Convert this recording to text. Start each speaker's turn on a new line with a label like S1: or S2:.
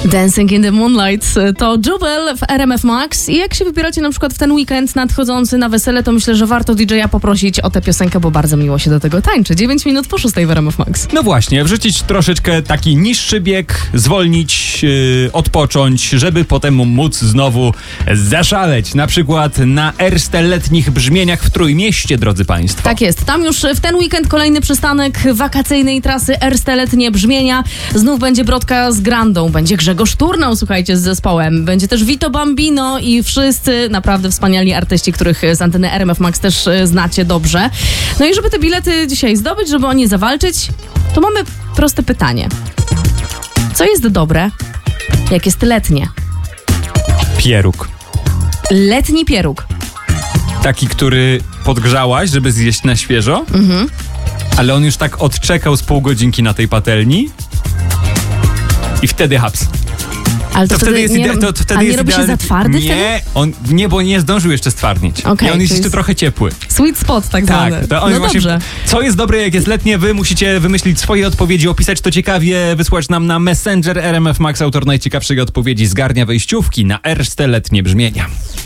S1: Dancing in the Moonlight to Jubel w RMF Max i jak się wybieracie na przykład w ten weekend nadchodzący na wesele, to myślę, że warto DJ-a poprosić o tę piosenkę, bo bardzo miło się do tego tańczy. 9 minut po 6 w RMF Max.
S2: No właśnie, wrzucić troszeczkę taki niższy bieg, zwolnić, odpocząć, żeby potem móc znowu zaszaleć. Na przykład na Erste letnich brzmieniach w Trójmieście, drodzy Państwo.
S1: Tak jest. Tam już w ten weekend kolejny przystanek wakacyjnej trasy Erste letnie brzmienia. Znów będzie Brodka z Grandą, będzie Grzegorz Turnał, słuchajcie, z zespołem. Będzie też Vito Bambino i wszyscy naprawdę wspaniali artyści, których z anteny RMF Max też znacie dobrze. No i żeby te bilety dzisiaj zdobyć, żeby o nie zawalczyć, to mamy proste pytanie. Co jest dobre, jak jest letnie?
S2: Pieróg.
S1: Letni pieróg.
S2: Taki, który podgrzałaś, żeby zjeść na świeżo, ale on już tak odczekał z pół godzinki na tej patelni i wtedy haps.
S1: Ale to wtedy
S2: jest
S1: nie,
S2: wtedy
S1: nie robi
S2: idealny.
S1: się za twardy
S2: Nie, bo nie zdążył jeszcze stwardnieć.
S1: Okay,
S2: I on jest jeszcze trochę ciepły.
S1: Sweet spot tak zwany.
S2: Tak, to on
S1: no
S2: właśnie,
S1: dobrze.
S2: co jest dobre, jak jest letnie, wy musicie wymyślić swoje odpowiedzi, opisać to ciekawie, wysłać nam na Messenger RMF Max. Autor najciekawszej odpowiedzi zgarnia wejściówki na Erste letnie brzmienia.